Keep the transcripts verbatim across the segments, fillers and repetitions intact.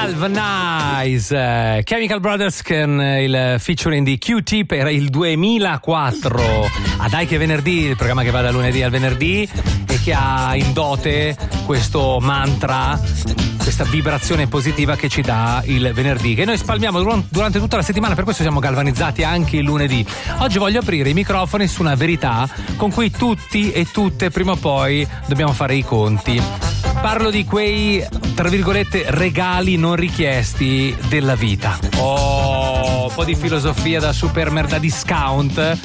Galvanize, Chemical Brothers con il featuring di Q-Tip, era il duemilaquattro. Ah dai che venerdì, il programma che va da lunedì al venerdì e che ha in dote questo mantra, questa vibrazione positiva che ci dà il venerdì, che noi spalmiamo durante tutta la settimana, per questo siamo galvanizzati anche il lunedì. Oggi voglio aprire i microfoni su una verità con cui tutti e tutte prima o poi dobbiamo fare i conti. Parlo di quei, tra virgolette, regali non richiesti della vita. Oh, un po' di filosofia da supermercato, da discount.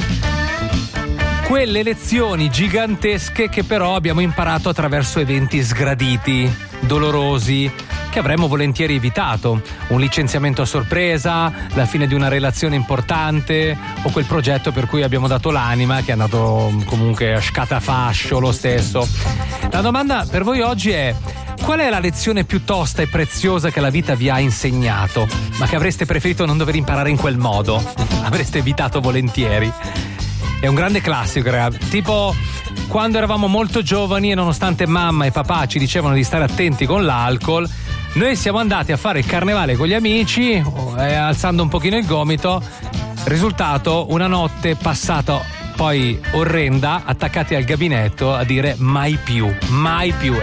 Quelle lezioni gigantesche che però abbiamo imparato attraverso eventi sgraditi, dolorosi, che avremmo volentieri evitato. Un licenziamento a sorpresa, la fine di una relazione importante o quel progetto per cui abbiamo dato l'anima che è andato comunque a scatafascio lo stesso. La domanda per voi oggi è: qual è la lezione più tosta e preziosa che la vita vi ha insegnato, ma che avreste preferito non dover imparare in quel modo? Avreste evitato volentieri. È un grande classico, ragazzi. Tipo quando eravamo molto giovani e nonostante mamma e papà ci dicevano di stare attenti con l'alcol, noi siamo andati a fare il carnevale con gli amici, eh, alzando un pochino il gomito. Risultato, una notte passata poi orrenda, attaccati al gabinetto a dire mai più, mai più.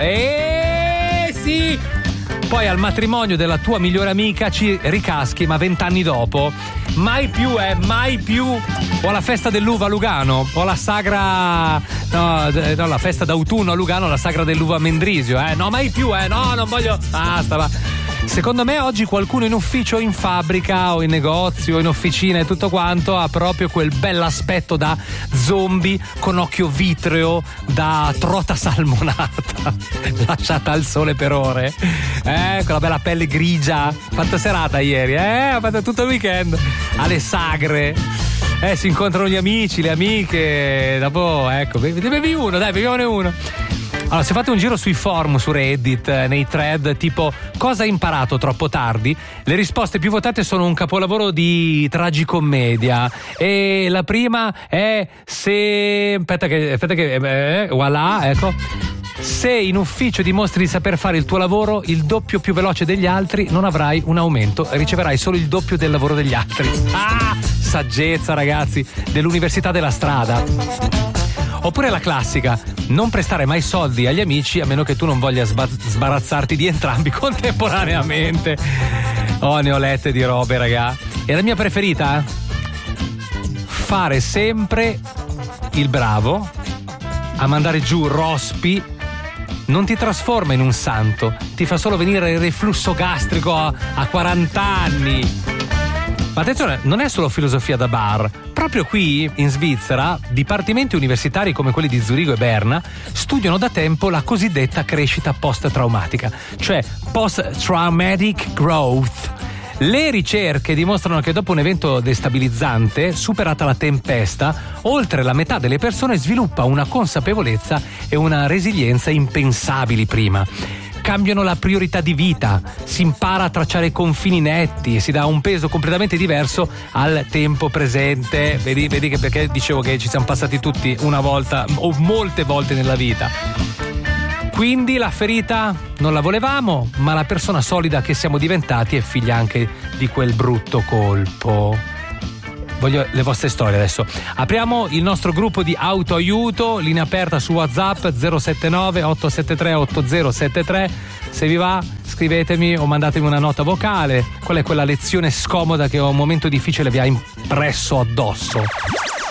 Eh sì! Poi al matrimonio della tua migliore amica ci ricaschi, ma vent'anni dopo. Mai più, eh, mai più. O alla festa dell'uva a Lugano, o la sagra, no, no, la festa d'autunno a Lugano, la sagra dell'uva a Mendrisio, eh. No, mai più, eh, no, non voglio. Basta, va. Secondo me oggi qualcuno in ufficio, in fabbrica o in negozio o in officina e tutto quanto ha proprio quel bell'aspetto da zombie con occhio vitreo da trota salmonata lasciata al sole per ore, eh, con la bella pelle grigia. Fatta serata ieri, eh, ha fatto tutto il weekend alle sagre, eh, si incontrano gli amici, le amiche, dopo ecco, bevi uno, dai, beviamone uno. Allora, se fate un giro sui forum, su Reddit, nei thread tipo cosa hai imparato troppo tardi, le risposte più votate sono un capolavoro di tragicommedia. E la prima è se aspetta che aspetta che eh, voilà, ecco. Se in ufficio dimostri di saper fare il tuo lavoro il doppio più veloce degli altri, non avrai un aumento, riceverai solo il doppio del lavoro degli altri. Ah, saggezza, ragazzi, dell'università della strada. Oppure la classica: non prestare mai soldi agli amici a meno che tu non voglia sba- sbarazzarti di entrambi contemporaneamente. Oh, ne ho lette di robe, raga. E la mia preferita? Fare sempre il bravo a mandare giù rospi non ti trasforma in un santo, ti fa solo venire il reflusso gastrico a, a quaranta anni. Ma attenzione, non è solo filosofia da bar. Proprio qui, in Svizzera, dipartimenti universitari come quelli di Zurigo e Berna studiano da tempo la cosiddetta crescita post-traumatica, cioè post-traumatic growth. Le ricerche dimostrano che dopo un evento destabilizzante, superata la tempesta, oltre la metà delle persone sviluppa una consapevolezza e una resilienza impensabili prima. Cambiano la priorità di vita, si impara a tracciare confini netti e si dà un peso completamente diverso al tempo presente. Vedi, vedi che perché dicevo che ci siamo passati tutti una volta o molte volte nella vita. Quindi la ferita non la volevamo, ma la persona solida che siamo diventati è figlia anche di quel brutto colpo. Voglio le vostre storie adesso. Apriamo il nostro gruppo di autoaiuto, linea aperta su WhatsApp zero sette nove otto sette tre otto zero sette tre. Se vi va, scrivetemi o mandatemi una nota vocale. Qual è quella lezione scomoda che a un momento difficile vi ha impresso addosso?